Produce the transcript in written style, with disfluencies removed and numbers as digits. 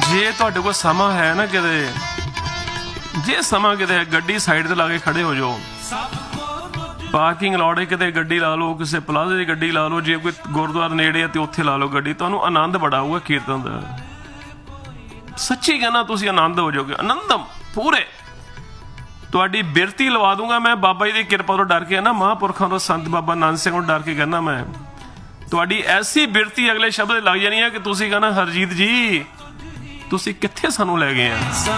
ਜੇ ਤੁਹਾਡੇ ਕੋਲ ਸਮਾਂ ਹੈ ਨਾ ਕਿਤੇ, ਜੇ ਸਮਾਂ ਕਿਤੇ ਹੈ, ਗੱਡੀ ਸਾਈਡ ਤੇ ਲਾ ਕੇ ਖੜੇ ਹੋ ਜਾਓ, ਪਾਰਕਿੰਗ ਲਾੜੇ ਕਿਤੇ ਗੱਡੀ ਲਾ ਲਓ, ਕਿਸੇ ਪਲਾਜ਼ੇ ਦੀ ਗੱਡੀ ਲਾ ਲਓ, ਜੇ ਕੋਈ ਗੁਰਦੁਆਰਾ ਨੇੜੇ ਆ ਤੇ ਉੱਥੇ ਲਾ ਲਓ ਗੱਡੀ, ਤੁਹਾਨੂੰ ਆਨੰਦ ਬੜਾ ਆਊਗਾ ਕੀਰਤਨ ਦਾ। ਸੱਚੀ ਕਹਿੰਦਾ ਤੁਸੀਂ ਆਨੰਦ ਹੋ ਜਾਓਗੇ, ਆਨੰਦਮ ਪੂਰੇ। ਤੁਹਾਡੀ ਬਿਰਤੀ ਲਵਾ ਦੂੰਗਾ ਮੈਂ ਬਾਬਾ ਜੀ ਦੀ ਕਿਰਪਾ ਤੋਂ ਡਰ ਕੇ ਨਾ, ਮਹਾਂਪੁਰਖਾਂ ਤੋਂ, ਸੰਤ ਬਾਬਾ ਨਾਨਕ ਸਿੰਘ ਤੋਂ ਡਰ ਕੇ ਕਹਿੰਦਾ ਮੈਂ, ਤੁਹਾਡੀ ਐਸੀ ਬਿਰਤੀ ਅਗਲੇ ਸ਼ਬਦ ਲੱਗ ਜਾਣੀ ਹੈ ਕਿ ਤੁਸੀਂ ਕਹਿੰਦਾ ਹਰਜੀਤ ਜੀ ਤੁਸੀਂ ਕਿੱਥੇ ਸਾਨੂੰ ਲੈ ਗਏ ਆ।